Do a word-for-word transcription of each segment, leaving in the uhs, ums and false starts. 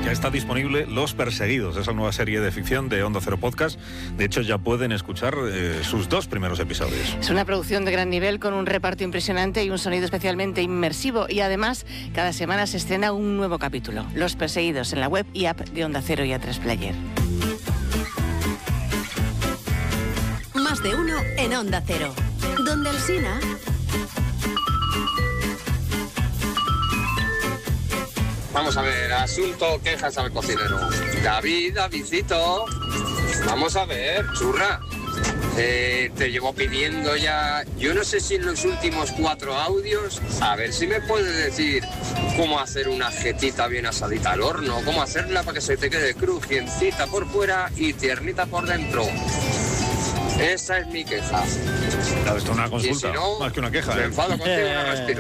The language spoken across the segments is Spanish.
Ya está disponible Los Perseguidos, esa nueva serie de ficción de Onda Cero Podcast. De hecho, ya pueden escuchar eh, sus dos primeros episodios. Es una producción de gran nivel con un reparto impresionante y un sonido especialmente inmersivo. Y además, cada semana se estrena un nuevo capítulo. Los Perseguidos, en la web y app de Onda Cero y A tres Player. Más de uno en Onda Cero. Donde Alsina... Vamos a ver, asunto quejas al cocinero. David, Davidcito, vamos a ver, churra. Eh, te llevo pidiendo ya, yo no sé si en los últimos cuatro audios, a ver si me puedes decir cómo hacer una jetita bien asadita al horno, cómo hacerla para que se te quede crujiencita por fuera y tiernita por dentro. Esa es mi queja. Claro, esto es una consulta, si no, más que una queja. Me ¿eh? enfado contigo y no respiro.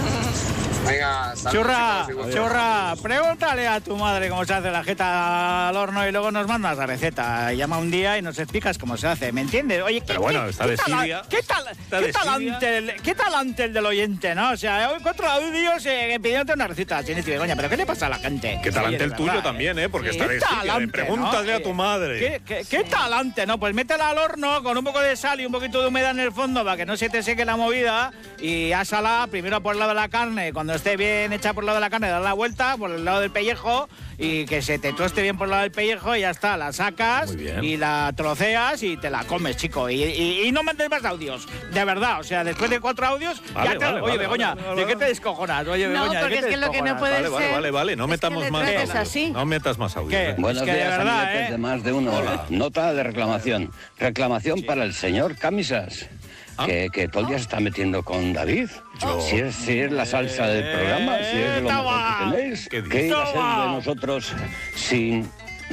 Venga, churra, churra, pregúntale a tu madre cómo se hace la jeta al horno y luego nos mandas la receta. Llama un día y nos explicas cómo se hace, ¿me entiendes? Oye, pero bueno, está de Siria. ¿Qué tal, está qué de talante, el, qué talante el del oyente, ¿no? O sea, hoy cuatro audios eh, pidiéndote una receta, Chiniti Begoña, pero ¿qué le pasa a la gente? Qué talante Oye, el tuyo verdad, también, ¿eh? Porque sí. está de Siria. Talante, Pregúntale ¿no? a tu madre. ¿Qué, qué, qué talante, no? Pues métela al horno con un poco de sal y un poquito de humedad en el fondo para que no se te seque la movida y ásala primero por el lado de la carne, cuando esté bien hecha por el lado de la carne, dar la vuelta por el lado del pellejo y que se te toste bien por el lado del pellejo y ya está, la sacas y la troceas y te la comes, chico. Y, y, y no mandes más audios, de verdad, o sea, después de cuatro audios, vale, ya te... vale, Oye, vale, Begoña, vale, vale, ¿de qué vale. te descojonas? Oye, no, Begoña, porque ¿de qué es te que lo que no puede Vale, ser... vale, vale, vale, no es metamos que más letra audios. es así. No metas más audios. ¿Qué? ¿eh? Buenos Es que de días, verdad, amiguetes ¿eh? de Más de Uno. Hola. Nota de reclamación. Reclamación Sí. para el señor Camisas, ¿Ah? que, que todo el día se está metiendo con David. Yo. Si es, si es la salsa del programa, si es de lo Toma. mejor que tenéis, ¿Qué ¿qué iba a ser Toma. de nosotros sin...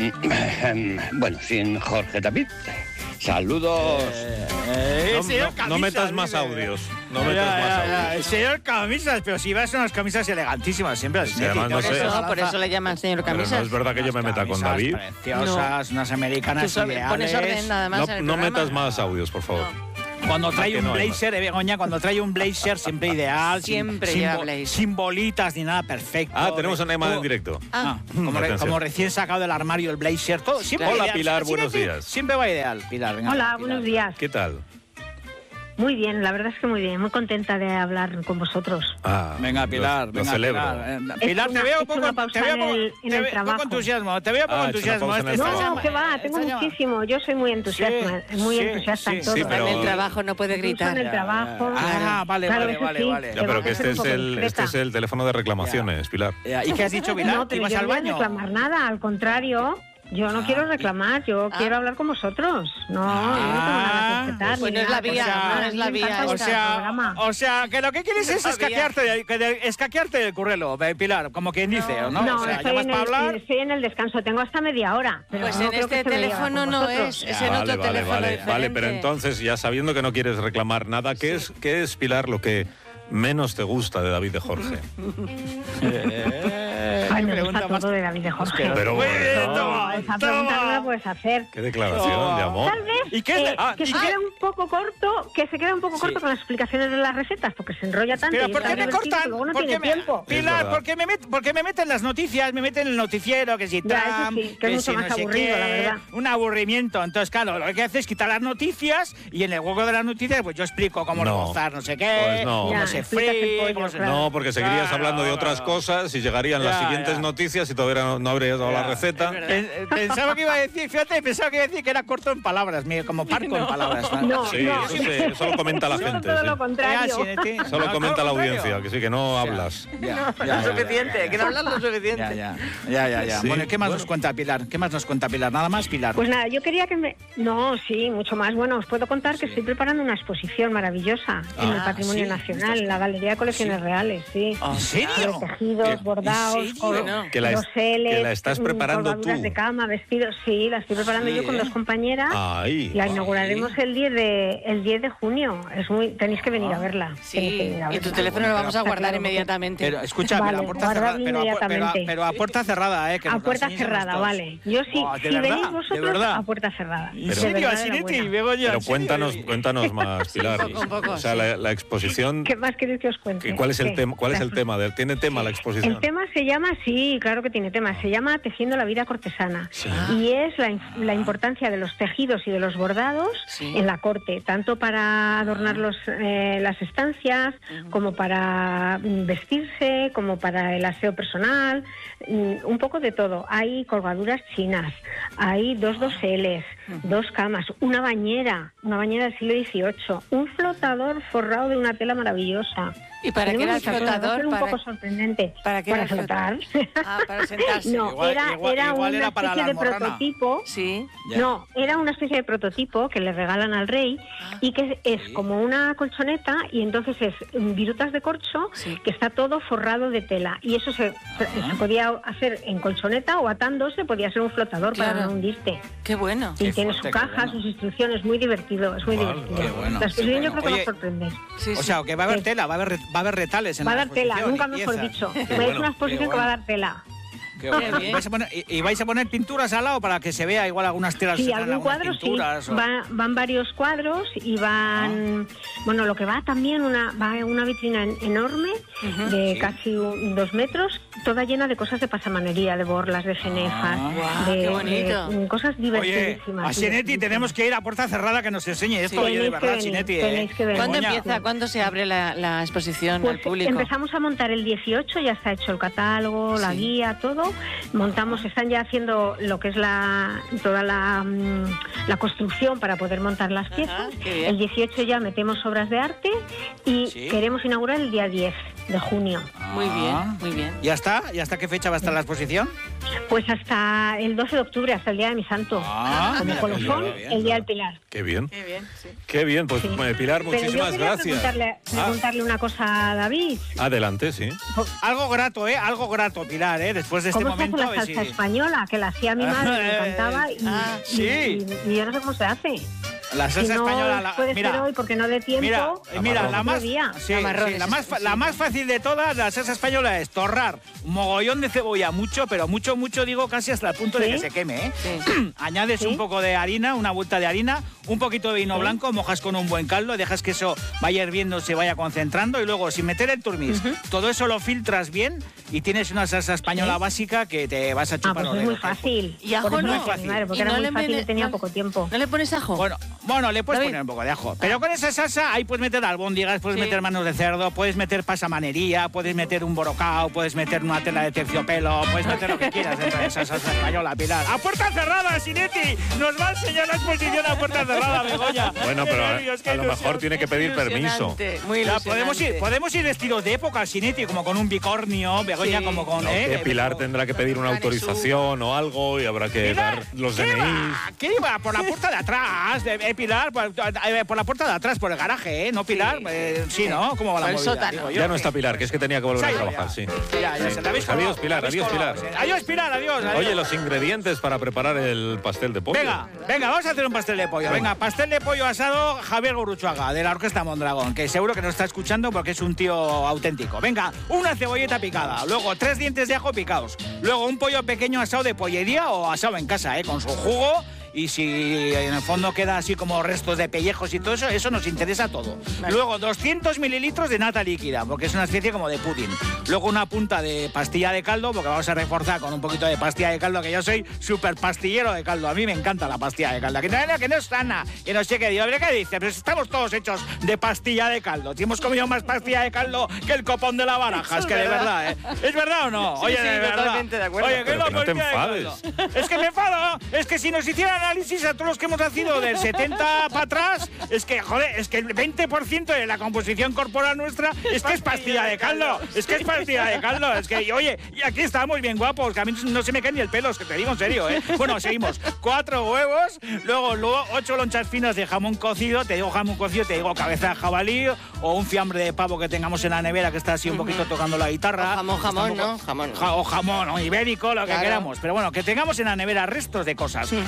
bueno, sin Jorge David? Saludos. Eh, No, señor no- no Camisas, metas más dice. audios. No Ya, metas ya, más ya. audios. El señor Camisas, pero si vas a unas camisas elegantísimas siempre. Sí, además, no Por sé. eso, por eso le llaman señor Pero Camisas. no es verdad que yo me Unas meta con camisas David. preciosas, unas americanas Tú sabes, ideales. pones orden nada más No, en el no programa. metas más audios, por favor. Cuando trae que un no hay blazer, eh, Begoña, cuando trae un blazer siempre ideal. Siempre sin, lleva bo- blazer. sin bolitas ni nada, perfecto. Ah, tenemos una llamada en Oh, directo. ah, como, re- Atención. como recién sacado del armario el blazer, todo. Siempre Hola, ideal. Pilar, Sí, buenos sí, días. Siempre va ideal, Pilar. Venga, Hola, Pilar. buenos días. ¿Qué tal? Muy bien, la verdad es que muy bien. Muy contenta de hablar con vosotros. Ah, Venga, Pilar, lo, venga, lo celebro. Pilar. Eh, He Pilar, hecho te una- veo he hecho poco, una pausa te veo en poco, el- en te el veo trabajo. poco entusiasmo, te veo poco Ah, he hecho una entusiasmo. pausa en el Esta trabajo. No, llama- que va, tengo esta llama- muchísimo. Yo soy muy entusiasma, Sí, muy sí, entusiasta sí, en todo. sí, En pero- el trabajo no puede Incluso gritar. en el trabajo. Ah, vale, Claro, vale, eso vale, sí. vale. Ya, Tengo pero que que este ser es un poco el, este discreta. es el teléfono de reclamaciones, Pilar. Ya, ¿y qué has dicho, Pilar? No, ¿Te pero ibas yo al no voy a baño? reclamar nada, al contrario. Yo no Ah, quiero y- reclamar, yo Ah. quiero hablar con vosotros. No, Ah. yo no tengo nada que respetar. Pues ni no es la nada, vía, o sea, no a es mí la me vía encanta esta. O el sea, programa. o sea, que lo que quieres es Sabía. escaquearte, de- que de- escaquearte del currelo, eh, Pilar, como quien dice, ¿o ¿no? No, o sea, estoy, llamas en para el, hablar. estoy en el descanso, tengo hasta media hora. Pero Pues no en creo que este se me lleve teléfono con no vosotros. es, es Ah, en vale, otro vale, teléfono vale, diferente. vale, pero entonces, ya sabiendo que no quieres reclamar nada, ¿qué es, qué es, Pilar, lo que menos te gusta de David de Jorge? Ay, me pregunta gusta más- todo de David de Jorge. Pero Muy bueno. bien, toma, Esa toma. pregunta no la puedes hacer. Qué declaración Toma. de amor. Tal vez ¿Y qué es de- eh, ah, que ¿y se qué? queda un poco corto, que se queda un poco Sí. corto con las explicaciones de las recetas, porque se enrolla tanto Pero y ¿por es qué tan me divertido cortan? que luego no ¿Por tiene qué me- tiempo. Es Pilar, verdad. ¿por qué me, met- por qué me meten las noticias? Me meten el noticiero, que si Ya, eso Trump, sí, que es mucho si más no sé aburrido, qué, la verdad. un aburrimiento. Entonces, claro, lo que hace es quitar las noticias y en el hueco de las noticias pues yo explico cómo No. rebozar no sé qué, Pues no. cómo Ya, se explicas el fríe, pollo, cómo se... claro. No, porque seguirías Claro, hablando de otras claro. cosas y llegarían las Ya, siguientes ya. noticias y todavía no, no habrías dado la Ya, receta. es verdad. Eh, Pensaba que iba a decir, fíjate, pensaba que iba a decir que era corto en palabras, mira, como parco en palabras. No, Sí, no. eso, se- eso lo comenta la No, gente. todo sí. lo contrario. Ah, sí, de ti. Eso lo No, comenta todo la lo contrario. audiencia, que sí, que no hablas. Ya, No, ya, no ya, es suficiente, ya, que no hablas lo suficiente. Ya, ya, ya, ya, ya. Sí, Bueno, ¿qué más bueno. nos cuenta Pilar? ¿Qué más nos cuenta Pilar? Nada más, Pilar. Pues nada, yo quería que me... No, sí, mucho más. Bueno, os puedo contar que Sí. estoy preparando una exposición maravillosa en el Ah, Patrimonio sí, Nacional, estás- en la Galería de Colecciones Sí. Reales, sí. ¿En serio? De tejidos, ¿Qué? bordados, ¿En serio? con Bueno, que la es- doseles, que la estás mm, preparando colgaduras tú. de cama, vestidos. Sí, la estoy preparando Sí, yo con ¿eh? dos compañeras. Ahí. La inauguraremos el diez de el diez de junio. Es muy tenéis que venir a verla. Tenéis que Sí, venir a y tu verla. teléfono lo vamos a Está guardar claro, inmediatamente. Pero escucha, Vale, pero a puerta guardadlo cerrada, pero a, pu- pero, a, inmediatamente. pero a puerta cerrada, ¿eh? Que A nos puerta enseñes cerrada, estos. vale. Yo sí, Oh, ¿de si verdad? venís ¿De vosotros, verdad? a puerta cerrada. ¿En De serio, verdad, de la Asiniti? buena. Begoña, Pero ¿en serio? cuéntanos, cuéntanos más, Pilar. Un poco, un poco, O sea, sí. la, la exposición. ¿Qué más queréis que os cuente? ¿Cuál es el ¿Qué? tema? ¿Cuál es el tema? de- ¿Tiene tema la exposición? El tema se llama, sí, claro que tiene tema. Se llama Tejiendo la vida cortesana. Sí. Y es la, la importancia de los tejidos y de los bordados Sí. en la corte, tanto para adornar los, eh, las estancias, uh-huh. como para vestirse, como para el aseo personal, un poco de todo. Hay colgaduras chinas, hay dos doseles, uh-huh. dos camas, una bañera, una bañera del siglo dieciocho, un flotador forrado de una tela maravillosa. ¿Y para qué era el flotador? Un para... poco sorprendente. ¿Para qué para era el flotar. Ah, para sentarse. No, igual, era, igual, era igual una era para especie la de almorrana. prototipo. Sí. Ya. No, era una especie de prototipo que le regalan al rey Ah, y que es sí. como una colchoneta y entonces es virutas de corcho Sí. que está todo forrado de tela y eso se, Ah. se podía hacer en colchoneta o atándose, podía ser un flotador Claro. para no hundirte. Qué bueno. Y Qué tiene fuerte, su qué caja, bueno. sus instrucciones, muy divertido, es muy Vale, divertido. qué bueno, La qué exposición yo bueno. creo que va Oye, a sorprender. Sí, O sí. sea, que va a haber Sí. tela, va a haber, va a haber retales en Va a la dar tela, exposición nunca y mejor piezas. dicho. Qué Es bueno, una exposición qué que va a bueno. dar tela. Qué bueno. Qué bien. ¿Y vais, a poner, y, y vais a poner pinturas al lado para que se vea igual algunas telas? Sí, serán algún algunas cuadro sí. pinturas, o- Va- van varios cuadros y van... Bueno, lo que va también, una, va una vitrina en- enorme Ujú. de Sí. casi un- dos metros, toda llena de cosas de pasamanería, de borlas, de cenefas, Ah, guau, de, qué bonito. de, mm, cosas Oye, divertidísimas. a Sinetti divertidísimas. tenemos que ir a puerta cerrada que nos enseñe esto, oye, de Tenéis que verdad, venir, Sinetti. tenéis ¿eh? que venir. ¿Cuándo Begoña. empieza? ¿Cuándo se abre la, la exposición Pues al público? empezamos a montar el dieciocho, ya está hecho el catálogo, la Sí. guía, todo. Montamos, están ya haciendo lo que es la toda la, mm, la construcción para poder montar las piezas. qué bien. El dieciocho ya metemos obras de arte y Sí. queremos inaugurar el día diez de junio. Muy bien, Ah. muy bien. ¿Ya está? ¿Y hasta qué fecha va a estar la exposición? Pues hasta el doce de octubre, hasta el día de mi santo. Ah, Como mira, colofón, qué bien, el día del Pilar. Qué bien. Qué bien, sí. Qué bien. Pues Sí. eh, Pilar, Pero yo muchísimas quería gracias. preguntarle, Ah, preguntarle una cosa a David. adelante, sí. Algo grato, ¿eh? Algo grato, Pilar, ¿eh? Después de este ¿Cómo se hace momento... la a ver salsa si- española? Que la hacía mi madre, me encantaba y, Ah, y- sí. y- y yo no sé cómo se hace. La salsa si no española... la- puede mira, ser hoy porque no dé tiempo. Mira, eh, mira, marrón. la más, Otro día. sí, La marrón sí, es la, más, esa, fa- sí. la más fácil de todas, la salsa española, es torrar un mogollón de cebolla, mucho, pero mucho, mucho, digo, casi hasta el punto de ¿Sí? que se queme, ¿eh? Sí. Añades ¿Sí? un poco de harina, una vuelta de harina, un poquito de vino ¿Sí? blanco, mojas con un buen caldo, dejas que eso vaya hirviendo, se vaya concentrando y luego, sin meter el turmis, todo eso lo filtras bien y tienes una salsa española ¿Sí? básica que te vas a Ah, chupar pues es orejas. muy fácil. ¿Y ajo Por eso no? me hacía mi madre, porque ¿Y era no muy le fácil viene- y tenía no- poco tiempo. ¿No le pones ajo? Bueno, bueno, le puedes David. poner un poco de ajo. Pero con esa salsa ahí puedes meter albóndigas, puedes Sí. meter manos de cerdo, puedes meter pasamanería, puedes meter un borocao, puedes meter una tela de terciopelo, puedes meter lo que quieras dentro de esa salsa española, Pilar. ¡A puerta cerrada, Sinetti! Nos va a enseñar la exposición a puerta cerrada, Begoña. Bueno, Qué pero a, nervios, qué a lo ilusión. mejor tiene que pedir permiso. Ilusionante, Muy Ya, ilusionante. podemos ir, podemos ir vestidos de época, Sinetti, como con un bicornio, Begoña Sí. como con... No, ¿eh? que Pilar como- tendrá que pedir una Canesú. autorización o algo y habrá que Pilar, dar los ¿qué D N va? Is. ¿Qué iba? Por la puerta de atrás, de, eh, Pilar, por, eh, por la puerta de atrás, por el garaje, ¿eh? ¿No, Pilar? Sí. Eh, sí, ¿no? ¿Cómo va la Por el movida? sótano. Digo yo. Ya no está Pilar, que es que tenía que volver Se ha a ido trabajar, ya. sí. Ya, ya Sí. se la habéis Pues adiós, colado, Pilar, la habéis adiós, colado, Pilar. sí. Adiós, Pilar, adiós. adiós. Oye, los ingredientes para preparar el pastel de pollo. Venga, venga, vamos a hacer un pastel de pollo. Venga, pastel de pollo asado Javier Gurruchaga, de la Orquesta Mondragón, que seguro que nos está escuchando porque es un tío auténtico. Venga, una cebolleta picada, luego tres dientes de ajo picados, luego un pollo pequeño asado de pollería o asado en casa, ¿eh? Con su jugo. Y si en el fondo queda así como restos de pellejos y todo eso, eso nos interesa todo. Vale. Luego doscientos mililitros de nata líquida, porque es una especie como de pudding. Luego una punta de pastilla de caldo, porque vamos a reforzar con un poquito de pastilla de caldo, que yo soy súper pastillero de caldo. A mí me encanta la pastilla de caldo. Que no, que no es sana, que no sé qué. Digo, ¿qué dice? Pues estamos todos hechos de pastilla de caldo. Si hemos comido más pastilla de caldo que el copón de la baraja, es que de verdad, ¿eh? ¿Es verdad o no? Sí, Oye, sí, de verdad. totalmente de acuerdo. Oye, ¿qué Pero es que la no te pastilla de enfades. caldo? Es que me enfado. Es que si nos hicieran análisis a todos los que hemos nacido del setenta para atrás, es que, joder, es que el veinte por ciento de la composición corporal nuestra es que es pastilla de caldo. Es que es pastilla de caldo. Es que, y, oye, y aquí estamos bien guapos, que a mí no se me cae ni el pelo, es que te digo en serio, ¿eh? Bueno, seguimos. Cuatro huevos, luego, luego ocho lonchas finas de jamón cocido. Te digo jamón cocido, te digo cabeza de jabalí o un fiambre de pavo que tengamos en la nevera que está así un poquito tocando la guitarra. O jamón, Está un jamón, poco- ¿no? Jamón. Ja- o jamón o ibérico, lo que Claro. queramos. Pero bueno, que tengamos en la nevera restos de cosas. Incluso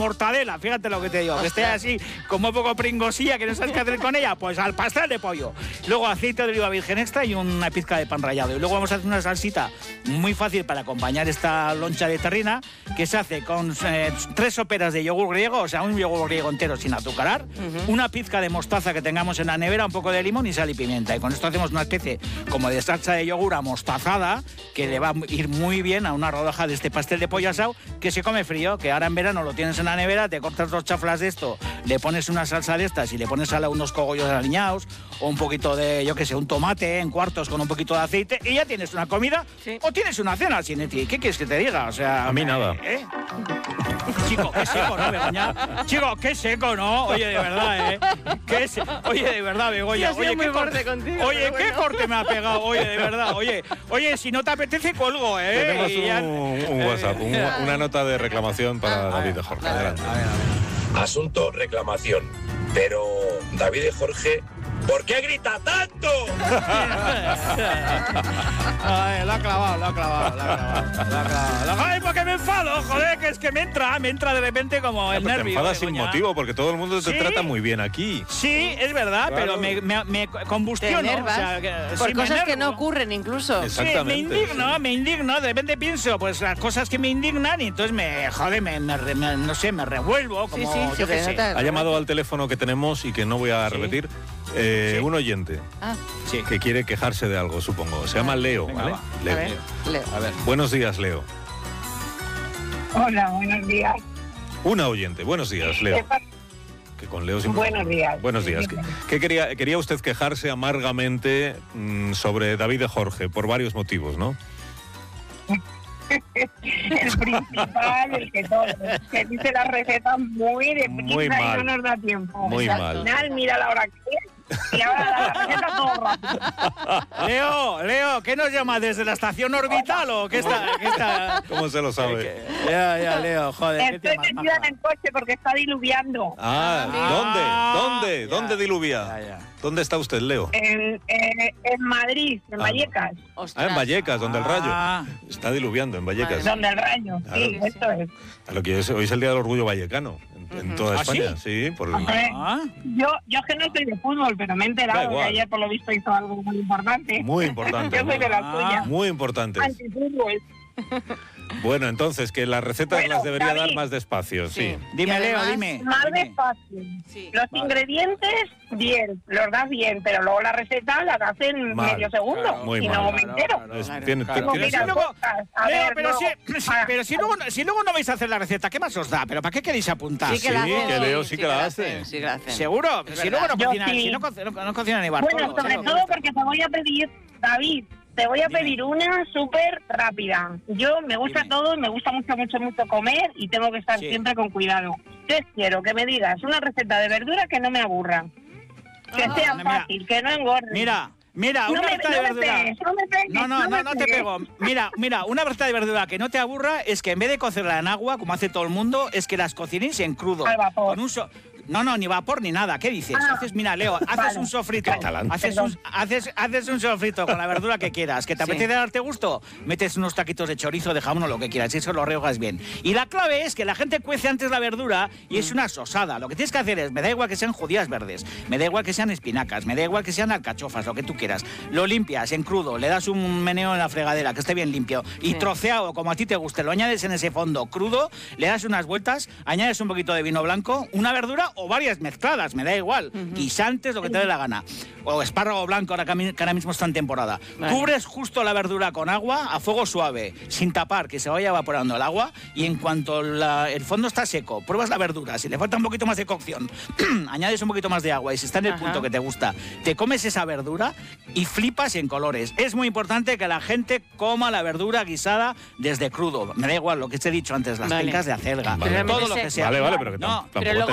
mortadela, fíjate lo que te digo, que esté así como un poco pringosilla, que no sabes qué hacer con ella, pues al pastel de pollo. Luego aceite de oliva virgen extra y una pizca de pan rallado. Y luego vamos a hacer una salsita muy fácil para acompañar esta loncha de terrina, que se hace con eh, tres soperas de yogur griego, o sea, un yogur griego entero sin azucarar, uh-huh. una pizca de mostaza que tengamos en la nevera, un poco de limón y sal y pimienta. Y con esto hacemos una especie como de salsa de yogur amostazada, que le va a ir muy bien a una rodaja de este pastel de pollo asado, que se come frío, que ahora en verano lo tienes en la nevera, te cortas dos chaflas de esto, le pones una salsa de estas y le pones a la unos cogollos aliñados, o un poquito de, yo qué sé, un tomate en cuartos con un poquito de aceite, y ya tienes una comida, sí. o tienes una cena, Sinetti. ¿Qué quieres que te diga? O sea, a mí nada. ¿eh? Chico, qué seco, ¿no, Begoña? Chico, qué seco, ¿no? Oye, de verdad, ¿eh? ¿Qué se... Oye, de verdad, Begoña. Sí, oye, muy qué corte contigo. Oye, bueno. qué corte me ha pegado. Oye, de verdad. Oye, oye, si no te apetece, colgo, ¿eh? Tenemos un, ya... un WhatsApp, un, una nota de reclamación para ah, David de Jorge. Adelante. A ver, a ver. Asunto reclamación. Pero, David de Jorge, ¿por qué grita tanto? Ay, lo ha clavado, lo ha clavado, lo ha clavado, lo ha clavado, lo ha clavado. Ay, porque me enfado, joder, que es que me entra, me entra de repente como el ya, nervio. Te enfadas sin Begoña. motivo, porque todo el mundo te ¿Sí? trata muy bien aquí. Sí, es verdad, claro. pero me, me, me combustiono. Te enervas, o sea, que, por sí, cosas que no enervo. ocurren incluso. Sí, me indigno, sí. me indigno, de repente pienso, pues las cosas que me indignan y entonces me, joder, me, me, me no sé, me revuelvo, como, sí, sí, yo sí, qué sé. Ha llamado al teléfono que tenemos y que no voy a Sí. repetir, eh, Sí. un oyente Ah, Sí. que quiere quejarse de algo, supongo. Se llama Leo, Venga, ¿vale? va. Leo. a ver, Leo. A ver. Buenos días, Leo. Hola, buenos días. Una oyente. Buenos días, Leo. Que con Leo siempre... Buenos días. Buenos días. ¿Qué, qué quería, quería usted quejarse amargamente mmm, sobre David de Jorge? Por varios motivos, ¿no? El principal, el que todo, que dice las recetas muy deprisa Muy mal. y no nos da tiempo. Muy Al mal. final, mira la hora que es y ahora la receta todo rápido. Leo, Leo, ¿qué nos llama? ¿Desde la estación orbital o qué está? Qué está? ¿Cómo se lo sabe? Ya, ya, Leo, joder. Estoy metida en el coche porque está diluviando. Ah, Ah, ¿dónde? ¿Dónde? ya. ¿Dónde diluvia? Ya, ya. ¿Dónde está usted, Leo? En, eh, en Madrid, en Ah, Vallecas. Ah, Ostras. en Vallecas, donde el rayo. Ah. Está diluviando en Vallecas. Donde el rayo. Sí, Claro. eso es. A lo que es- hoy es el Día del Orgullo Vallecano, en, en toda ¿Ah, España. Sí, por el... Hombre, Ah. yo, yo es que no soy de fútbol, pero me he Da enterado que igual. ayer por lo visto hizo algo muy importante. Muy importante. Yo soy de las Ah. suyas. Muy importantes. Antifútbol. Bueno, entonces, que las recetas Bueno, las debería David. dar más despacio, sí. Sí. Dime, Y Leo, además, dime. Más dime. despacio. Sí. Los Vale. ingredientes, bien, los das bien, pero luego la receta la das en Mal. medio segundo. Claro, muy y mal. no me Claro, entero. claro, Es- claro, tiene- claro. Como tiene- mira luego- cosas, a Leo, ver, pero, luego- si, sí, ah, pero si, luego, si luego no vais a hacer la receta, ¿qué más os da? ¿Pero para qué queréis apuntar? Sí que la Sí, hacen, que Leo sí que la hace. hacen, Sí que la hacen. ¿Seguro? Es Si verdad. luego no Yo cocina, sí. si no, co- no, no cocina ni Bartolo. Bueno, sobre Leo. todo porque te voy a pedir, David, te voy a Dime. pedir una súper rápida. Yo me gusta Dime. todo, me gusta mucho, mucho, mucho comer y tengo que estar Sí. siempre con cuidado. Entonces quiero que me digas una receta de verdura que no me aburra. Que Ah, sea mira. fácil, que no engorde. Mira, mira, no una me, receta no de me verdura. pegues, no me pegues, No, no, no, me no te pegues. pego. Mira, mira, una receta de verdura que no te aburra es que en vez de cocerla en agua, como hace todo el mundo, es que las cocinéis en crudo. Al vapor. Con un so- No, no, ni vapor ni nada. ¿Qué dices? Ah, haces, mira, Leo, haces vale. un sofrito. Catalán. Haces un, haces, haces un sofrito con la verdura que quieras. ¿Que te Sí. apetece darte gusto? Metes unos taquitos de chorizo, de jamón o lo que quieras. Y eso lo rehogas bien. Y la clave es que la gente cuece antes la verdura y es una sosada. Lo que tienes que hacer es, me da igual que sean judías verdes, me da igual que sean espinacas, me da igual que sean alcachofas, lo que tú quieras. Lo limpias en crudo, le das un meneo en la fregadera, que esté bien limpio. Y Sí. troceado, como a ti te guste, lo añades en ese fondo crudo, le das unas vueltas, añades un poquito de vino blanco, una verdura o varias mezcladas, me da igual. Guisantes, lo que te dé la gana. O espárrago blanco, ahora que a mí- que ahora mismo está en temporada. Vale. Cubres justo la verdura con agua a fuego suave, sin tapar, que se vaya evaporando el agua. Y en cuanto la- el fondo está seco, pruebas la verdura. Si le falta un poquito más de cocción, añades un poquito más de agua. Y si está en el Ajá. punto que te gusta, te comes esa verdura y flipas en colores. Es muy importante que la gente coma la verdura guisada desde crudo. Me da igual lo que te he dicho antes, las Vale. pencas de acelga, Vale. todo lo Pero que sea. Vale, vale, pero que No, tam- tampoco pero luego te se va pongas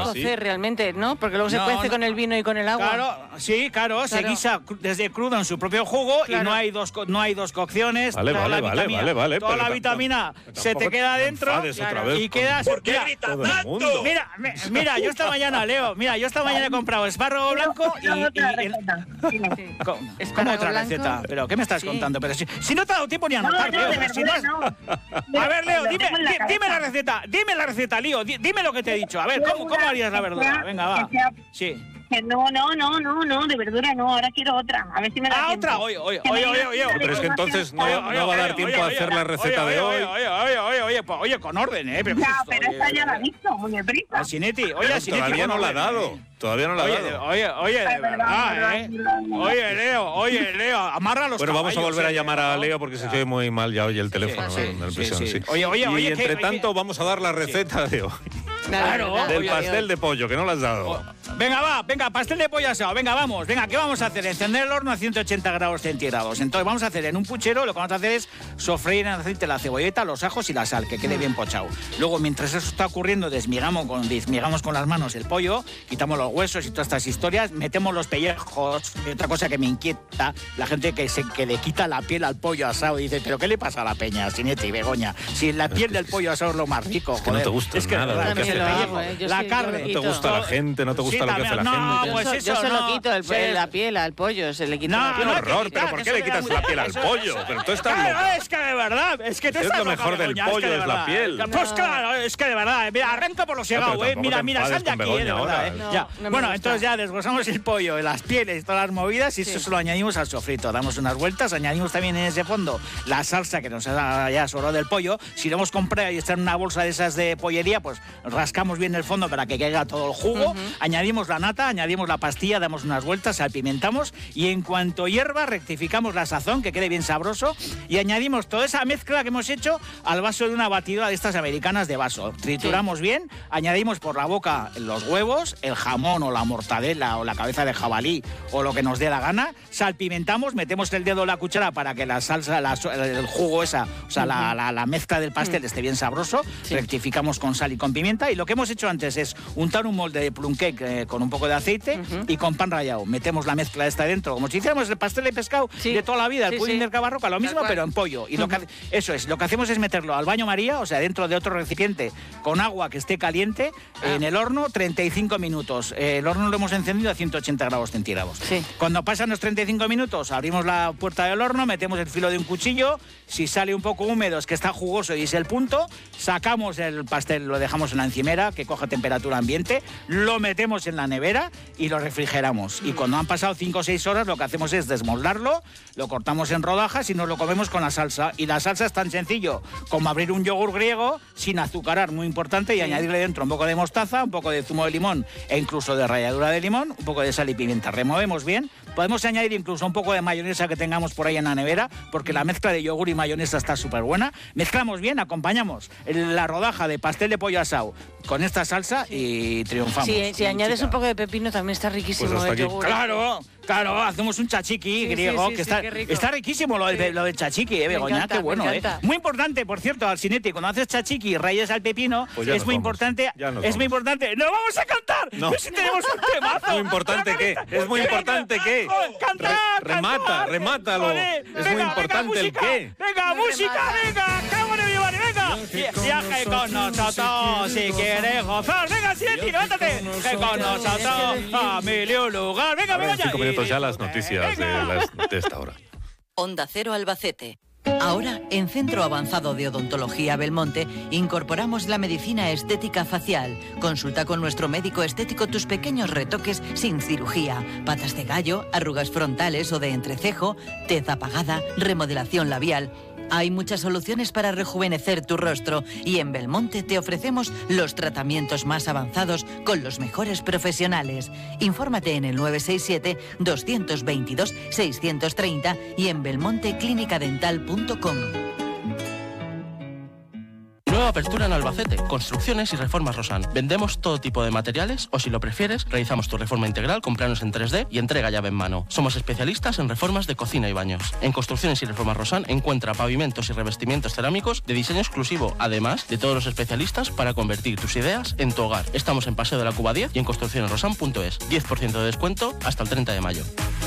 cocer realmente, ¿no? Porque luego se No, cuece no. con el vino y con el agua. Claro, sí, claro, se Claro. guisa cru- desde crudo en su propio jugo Claro. y no hay dos co- no hay dos cocciones. Vale, toda vale, la vale, vitamina- vale, vale, Toda pero la tam- vitamina tam- se te tampoco queda te dentro enfades otra vez y con- quedas. ¿Por qué mira, grita todo el tanto? mundo. Mira, mi- mira, yo esta mañana, Leo, mira, yo esta mañana he comprado espárrago blanco y, Yo otra y- y- receta. Dime. Sí. ¿Cómo, ¿Cómo Espárrago otra blanco. receta? ¿Pero qué me estás Sí. contando? Pero si, si no te ha dado tiempo ni a No, anotar, no, Leo. de si verdad no- no. A ver, Leo, Lo dime, tengo en la di- dime la cabeza. receta, dime la receta, Lío, di- dime lo que te he dicho. A ver, ¿cómo, cómo harías la verdura? Venga, va. Que sea- Sí. que no, no, no, no, no, de verdura no, ahora quiero otra. A ver si me da Ah, tiempo. otra, oye, oye, Que me oye, digas oye, oye. una Pero es que entonces no- información. no va a dar tiempo a hacer la receta oye, de oye, hoy. Oye, oye, oye, oye, pues, oye, con orden, ¿eh? Pero, Ya, justo, pero oye, esta ya la he oye. visto, muy deprisa. Asinetti, oye, Asinetti. Todavía con no la ha orden, dado. ¿eh? Todavía no la ha Oye, dado. oye, oye, de Es verdad, verdad, es verdad, ¿eh? es verdad. Oye, Leo, oye, Leo, amarra los Bueno, vamos a caballos, volver a eh, llamar a ¿no? Leo porque se Ya. oye muy mal ya oye el teléfono Sí, en el sí, prisión, sí, sí. sí. Oye, oye, y oye, que- entre que- tanto vamos a dar la receta de hoy. Claro, Del oye, pastel oye. de pollo, que no lo has dado. Venga, va, venga, pastel de pollo asado, venga, vamos, venga, ¿qué vamos a hacer? Encender el horno a ciento ochenta grados centígrados. Entonces vamos a hacer en un puchero, lo que vamos a hacer es sofreír en aceite la cebolleta, los ajos y la sal, que quede bien pochado. Luego, mientras eso está ocurriendo, desmigamos con, desmigamos con las manos el pollo, quitamos los huesos y todas estas historias, metemos los pellejos. Y otra cosa que me inquieta, la gente que, se, que le quita la piel al pollo asado y dice, ¿pero qué le pasa a la peña, Sinetti y Begoña? Si la piel del pollo asado es lo más rico, Es que no te gusta nada de verdad, lo que es hace el la pellejo, gente. Yo la sí, yo carne. lo No te quito. gusta la gente, no te gusta Sí, lo que hace la también, no, gente. Yo, pues so- eso, yo se no. lo quito el- Sí. la piel al pollo, se le quita No, la Qué piel. no, horror, que pero quitar, ¿por que qué eso le quitas queda la muy- piel al eso- pollo? eso- Pero tú estás Claro, loca. es que de verdad, es que tú Es estás lo loca, mejor del Begoña, es que pollo, de es la verdad. piel. Pues No. claro, es que de verdad, mira, arranca por los pero llegados, eh. tampoco Mira, te mira, enfades sal de con aquí, eh, de Begoña verdad, ahora. eh. No, Ya. no me Bueno, gusta. entonces ya desglosamos el pollo, las pieles, todas las movidas y Sí. eso se lo añadimos al sofrito. Damos unas vueltas, añadimos también en ese fondo la salsa que nos ha ya sobrado del pollo. Si lo hemos comprado y está en una bolsa de esas de pollería, pues rascamos bien el fondo para que caiga todo el jugo. Ujú. Añadimos la nata, añadimos la pastilla, damos unas vueltas, salpimentamos y en cuanto hierva rectificamos la sazón, que quede bien sabroso y añadimos toda esa mezcla que hemos hecho al vaso de una batidora de estas americanas de vaso. Trituramos bien, añadimos por la boca los huevos, el jamón o la mortadela o la cabeza de jabalí o lo que nos dé la gana, salpimentamos, metemos el dedo en la cuchara para que la salsa, la so- el jugo esa, o sea, la, la- la mezcla del pastel esté bien sabroso, Sí. rectificamos con sal y con pimienta y lo que hemos hecho antes es untar un molde de plum cake eh, con un poco de aceite y con pan rallado. Metemos la mezcla esta dentro, como si hiciéramos el pastel de pescado Sí. de toda la vida, el Sí, pudding sí. del Cabarroca, lo Tal mismo cual. pero en pollo. Y lo que, hace- eso es, lo que hacemos es meterlo al baño María, o sea, dentro de otro recipiente con agua que esté caliente Ah. en el horno treinta y cinco minutos. Eh, el horno lo hemos encendido a ciento ochenta grados centígrados. Sí. Cuando pasan los treinta y cinco minutos, abrimos la puerta del horno, metemos el filo de un cuchillo, si sale un poco húmedo es que está jugoso y es el punto, sacamos el pastel, lo dejamos en la encimera, que coja temperatura ambiente, lo metemos en la nevera y lo refrigeramos. Y cuando han pasado cinco o seis horas, lo que hacemos es desmoldarlo, lo cortamos en rodajas y nos lo comemos con la salsa. Y la salsa es tan sencillo como abrir un yogur griego sin azucarar, muy importante, y añadirle dentro un poco de mostaza, un poco de zumo de limón e incluso de ralladura de limón, un poco de sal y pimienta. Removemos bien. Podemos añadir incluso un poco de mayonesa que tengamos por ahí en la nevera, porque la mezcla de yogur y mayonesa está súper buena. Mezclamos bien, acompañamos la rodaja de pastel de pollo asado con esta salsa y triunfamos. Sí, si Sí, añades chica. un poco de pepino también está riquísimo Pues hasta el aquí. yogur. Claro, claro, hacemos un chachiqui Sí, griego, sí, sí, que sí, está, qué rico. está riquísimo lo del, Sí. lo del chachiqui, eh, Me Begoña, encanta, qué me bueno, eh. encanta. Muy importante, por cierto, Alcinete, cuando haces chachiqui y rayas al pepino, Pues ya es nos muy vamos, importante, ya nos es muy vamos. importante. ¡No vamos a cantar! No. ¡Pues si tenemos un temazo! Muy importante qué, es muy importante qué. ¡Cantar! Re- remata, cantar. remátalo. Joder, Es muy venga, importante venga, el música, qué. Venga, No música, remata. venga, cámara de Giovanni, venga. Vi- Viaje con nosotros si quieres gozar. Venga, Sinetti, levántate. Que con nosotros a mil y un lugar. Venga, Ahora en Begoña. cinco minutos Y ya las disfrute. noticias de, Venga. las- de esta hora. Onda Cero Albacete. Ahora, en Centro Avanzado de Odontología Belmonte, incorporamos la medicina estética facial. Consulta con nuestro médico estético tus pequeños retoques sin cirugía. Patas de gallo, arrugas frontales o de entrecejo, tez apagada, remodelación labial. Hay muchas soluciones para rejuvenecer tu rostro y en Belmonte te ofrecemos los tratamientos más avanzados con los mejores profesionales. Infórmate en el nueve seis siete, dos dos dos, seis tres cero y en belmonteclinicadental punto com. Nueva apertura en Albacete, construcciones y reformas Rosan. Vendemos todo tipo de materiales o si lo prefieres, realizamos tu reforma integral con planos en tres D y entrega llave en mano. Somos especialistas en reformas de cocina y baños. En construcciones y reformas Rosan encuentra pavimentos y revestimientos cerámicos de diseño exclusivo, además de todos los especialistas para convertir tus ideas en tu hogar. Estamos en Paseo de la Cuba diez y en construcciones rosan punto es. diez por ciento de descuento hasta el treinta de mayo.